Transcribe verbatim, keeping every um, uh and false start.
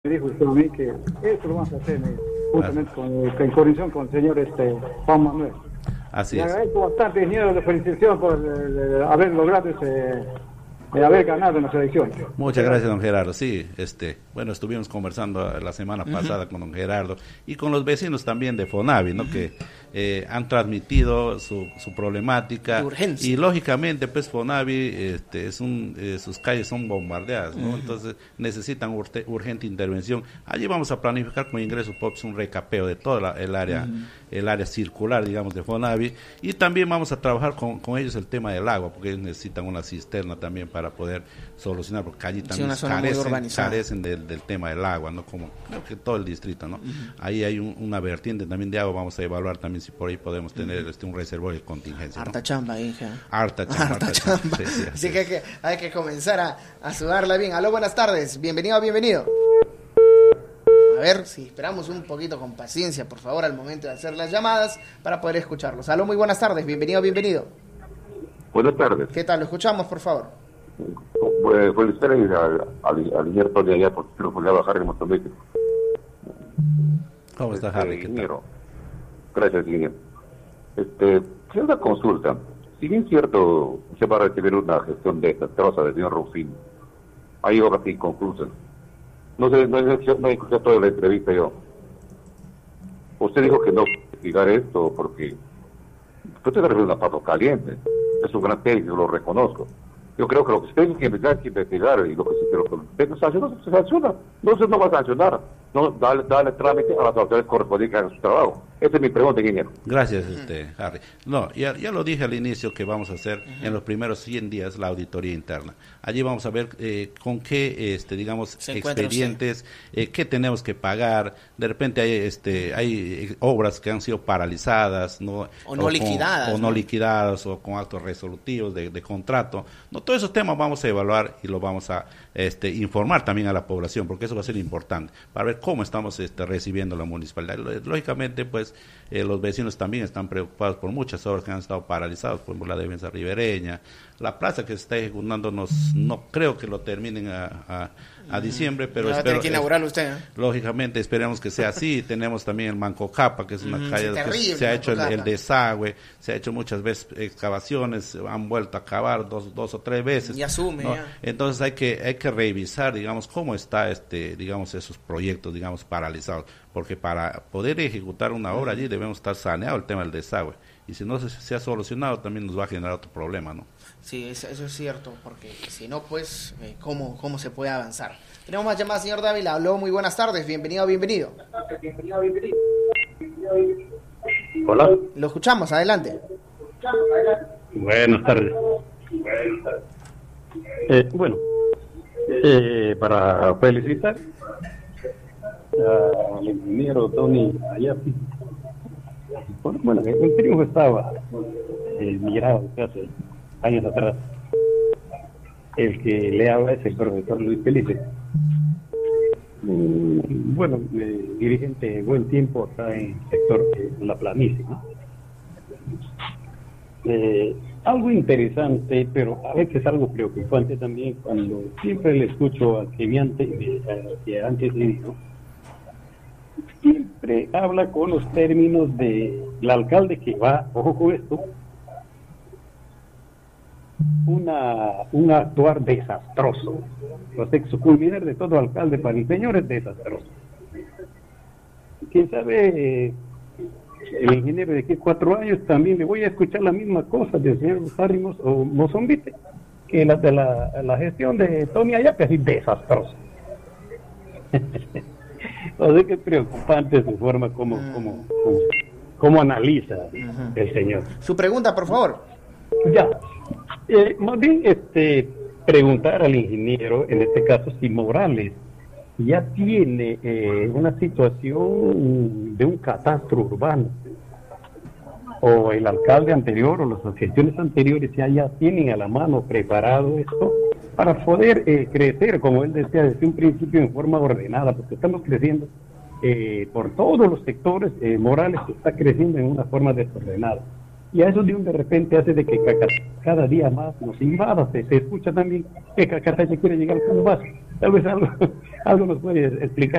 Me dijo usted a mí que esto lo vamos a hacer eh, justamente con, en coordinación con el señor este, Juan Manuel. Así Le es. agradezco bastante, ingeniero, de felicitación por eh, eh, haber logrado ese, eh, haber ganado en las elecciones. Muchas gracias, don Gerardo. Sí, este, bueno, estuvimos conversando la semana pasada uh-huh. con don Gerardo y con los vecinos también de Fonavi, ¿no? Uh-huh. Que eh, han transmitido su, su problemática y lógicamente, pues Fonavi, este, es un, eh, sus calles son bombardeadas, ¿no? Uh-huh. Entonces necesitan urte, urgente intervención. Allí vamos a planificar con Ingreso P O P S un recapeo de toda la, el área, uh-huh. el área circular, digamos, de Fonavi, y también vamos a trabajar con, con ellos el tema del agua, porque ellos necesitan una cisterna también para poder solucionar, porque allí también sí, carecen, carecen del, del tema del agua, ¿no? Como creo que todo el distrito, ¿no? Uh-huh. Ahí hay un, una vertiente también de agua, vamos a evaluar también si por ahí podemos tener uh-huh. este un reservorio de contingencia. Harta ¿no? chamba, hija. Harta chamba. Harta, harta chamba. chamba. Sí, sí, así así que hay, que hay que comenzar a, a sudarla bien. Aló, buenas tardes, bienvenido, bienvenido. A ver si esperamos un poquito con paciencia, por favor, al momento de hacer las llamadas para poder escucharlos. Aló, muy buenas tardes, bienvenido, bienvenido. Buenas tardes. ¿Qué tal? Lo escuchamos, por favor. Pues felicitar al, al, al ingeniero Tony allá porque lo fue a bajar en Mozambique. ¿Cómo está, Harry? Este, ingeniero. Gracias, ingeniero. Este, si una consulta, si bien cierto se va a recibir una gestión desastrosa del señor Rufín, hay obras inconclusas. No sé, no he, no he escuchado toda la entrevista yo. Usted dijo que no investigar esto porque usted se refiere a una pato caliente. Es un gran técnico, lo reconozco. Yo creo que lo que se tiene que investigar, que investigar y lo que se, lo que se tiene que sancionar, se sanciona. No se no va a sancionar. No, dale, dale trámite a las autoridades correspondientes que hagan su trabajo. Esa es mi pregunta, ingeniero. Gracias, este, Harry. No, ya, ya lo dije al inicio que vamos a hacer uh-huh. en los primeros cien días la auditoría interna. Allí vamos a ver eh, con qué, este, digamos, expedientes, eh, qué tenemos que pagar. De repente hay, este, hay obras que han sido paralizadas, no, o no o liquidadas, con, o no, no liquidadas o con actos resolutivos de, de contrato. No, todos esos temas vamos a evaluar y lo vamos a, este, informar también a la población, porque eso va a ser importante para ver cómo estamos este, recibiendo la municipalidad. Lógicamente, pues, eh, los vecinos también están preocupados por muchas obras que han estado paralizadas, por ejemplo, la defensa ribereña, la plaza que se está ejecutando, nos, no creo que lo terminen a, a, a diciembre, pero no, espero, que inaugurarlo usted, ¿eh? Lógicamente esperemos que sea así. Tenemos también el Mancocapa, que es una mm, calle sí, terrible, que se ha hecho el, el desagüe, se ha hecho muchas veces excavaciones, han vuelto a cavar dos, dos o tres veces. Y asume, ¿no? Ya. Entonces hay que hay que revisar, digamos, cómo está este, digamos, esos proyectos, digamos, paralizados, porque para poder ejecutar una obra allí debemos estar saneado el tema del desagüe, y si no se, se ha solucionado también nos va a generar otro problema, ¿no? Sí, eso, eso es cierto, porque si no, pues, eh, ¿cómo, ¿cómo se puede avanzar? Tenemos más llamadas, señor Dávila. Habló, muy buenas tardes, bienvenido, bienvenido. Bienvenido, bienvenido. Hola. Lo escuchamos, adelante. Buenas tardes. Eh, bueno, eh, para felicitar al ingeniero Tony Ayapi. Bueno, el triunfo estaba eh, migrado hace años atrás. El que le habla es el profesor Luis Felipe. Mm, bueno, eh, dirigente de buen tiempo acá en el sector de la planicie, ¿no? Eh, algo interesante, pero a veces algo preocupante también, cuando siempre le escucho al que, antes, eh, que antes le dijo, siempre habla con los términos de el alcalde que va, ojo con esto, una un actuar desastroso. Los exculminar de todo alcalde para el señor es desastroso. Quién sabe, el ingeniero de aquí cuatro años también le voy a escuchar la misma cosa del señor Rosario o Mozambique, que la de la, la gestión de Tony Ayapi, así desastrosa. O sea que es preocupante su forma como, como, como, como analiza uh-huh. el señor. Su pregunta, por favor. Ya. Eh, más bien, este, preguntar al ingeniero, en este caso, si Morales ya tiene eh, una situación de un catastro urbano, o el alcalde anterior o las asociaciones anteriores ya, ya tienen a la mano preparado esto para poder eh, crecer, como él decía, desde un principio en forma ordenada, porque estamos creciendo eh, por todos los sectores. eh, Morales está creciendo en una forma desordenada. Y a eso de un de repente hace de que Cacatá cada día más nos invada. Se, se escucha también que Cacatá ya quiere llegar como base. tal vez algo, algo nos puede explicar.